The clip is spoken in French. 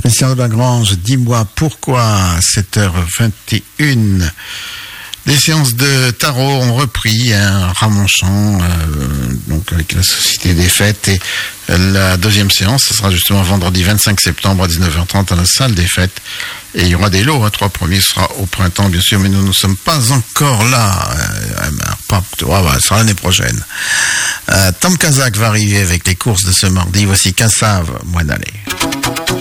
Christian Delagrange, dis-moi pourquoi 7h21. Les séances de tarot ont repris, Ramonchamp, donc avec la Société des Fêtes, et la deuxième séance, ce sera justement vendredi 25 septembre à 19h30 à la salle des Fêtes. Et il y aura des lots, 3 premiers sera au printemps bien sûr, mais nous ne sommes pas encore là. Ça sera l'année prochaine. Tom Kazak va arriver avec les courses de ce mardi. Voici Kassav, Moine d'aller.